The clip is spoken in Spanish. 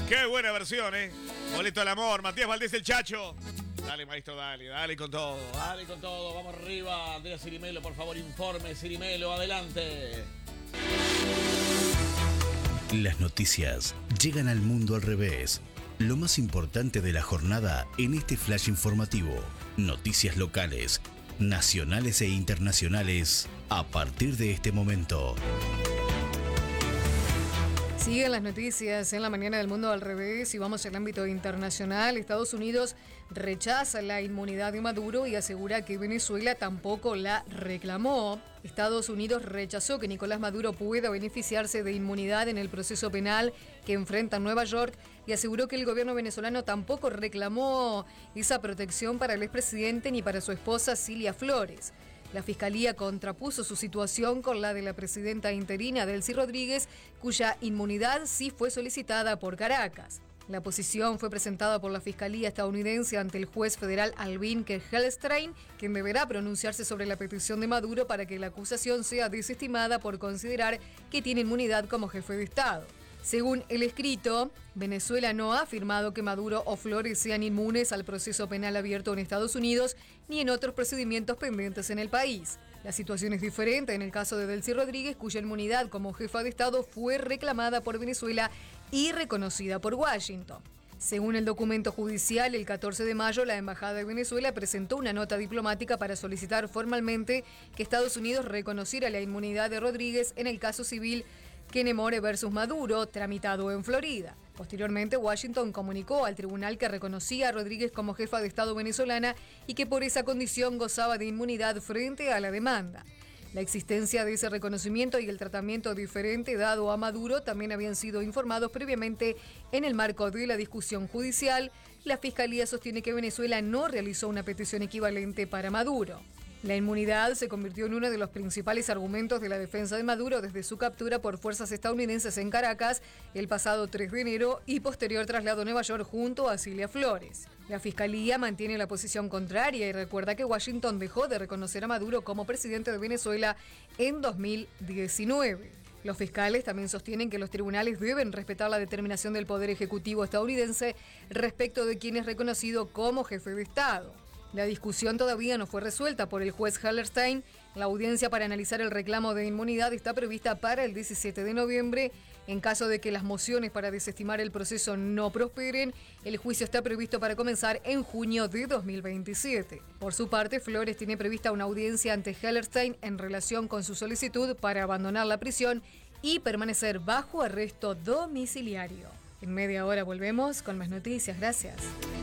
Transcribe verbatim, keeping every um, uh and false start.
Qué buena versión, ¿eh? Boleto al amor, Matías Valdés el Chacho. Dale, maestro, dale, dale con todo. Dale con todo, vamos arriba. Andrea Cirimelo, por favor, informe. Cirimelo, adelante. Las noticias llegan al mundo al revés. Lo más importante de la jornada en este flash informativo. Noticias locales, nacionales e internacionales a partir de este momento. Siguen las noticias en la mañana del mundo al revés y vamos al ámbito internacional. Estados Unidos rechaza la inmunidad de Maduro y asegura que Venezuela tampoco la reclamó. Estados Unidos rechazó que Nicolás Maduro pueda beneficiarse de inmunidad en el proceso penal que enfrenta en Nueva York y aseguró que el gobierno venezolano tampoco reclamó esa protección para el expresidente ni para su esposa Cilia Flores. La Fiscalía contrapuso su situación con la de la presidenta interina Delcy Rodríguez, cuya inmunidad sí fue solicitada por Caracas. La posición fue presentada por la Fiscalía estadounidense ante el juez federal Alvin K. Hellstein, quien deberá pronunciarse sobre la petición de Maduro para que la acusación sea desestimada por considerar que tiene inmunidad como jefe de Estado. Según el escrito, Venezuela no ha afirmado que Maduro o Flores sean inmunes al proceso penal abierto en Estados Unidos ni en otros procedimientos pendientes en el país. La situación es diferente en el caso de Delcy Rodríguez, cuya inmunidad como jefa de Estado fue reclamada por Venezuela y reconocida por Washington. Según el documento judicial, el catorce de mayo la Embajada de Venezuela presentó una nota diplomática para solicitar formalmente que Estados Unidos reconociera la inmunidad de Rodríguez en el caso civil Kennemore versus Maduro, tramitado en Florida. Posteriormente, Washington comunicó al tribunal que reconocía a Rodríguez como jefa de Estado venezolana y que por esa condición gozaba de inmunidad frente a la demanda. La existencia de ese reconocimiento y el tratamiento diferente dado a Maduro también habían sido informados previamente en el marco de la discusión judicial. La Fiscalía sostiene que Venezuela no realizó una petición equivalente para Maduro. La inmunidad se convirtió en uno de los principales argumentos de la defensa de Maduro desde su captura por fuerzas estadounidenses en Caracas el pasado tres de enero y posterior traslado a Nueva York junto a Cilia Flores. La Fiscalía mantiene la posición contraria y recuerda que Washington dejó de reconocer a Maduro como presidente de Venezuela en dos mil diecinueve. Los fiscales también sostienen que los tribunales deben respetar la determinación del Poder Ejecutivo estadounidense respecto de quién es reconocido como jefe de Estado. La discusión todavía no fue resuelta por el juez Hellstein. La audiencia para analizar el reclamo de inmunidad está prevista para el diecisiete de noviembre. En caso de que las mociones para desestimar el proceso no prosperen, el juicio está previsto para comenzar en junio de dos mil veintisiete. Por su parte, Flores tiene prevista una audiencia ante Hellstein en relación con su solicitud para abandonar la prisión y permanecer bajo arresto domiciliario. En media hora volvemos con más noticias. Gracias.